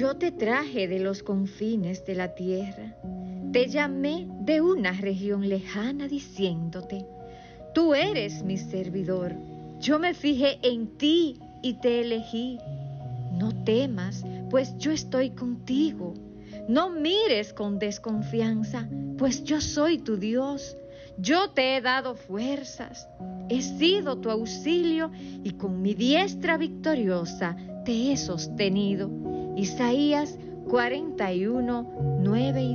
Yo te traje de los confines de la tierra. Te llamé de una región lejana diciéndote: tú eres mi servidor. Yo me fijé en ti y te elegí. No temas, pues yo estoy contigo. No mires con desconfianza, pues yo soy tu Dios. Yo te he dado fuerzas. He sido tu auxilio y con mi diestra victoriosa te he sostenido. Isaías 41, 9 y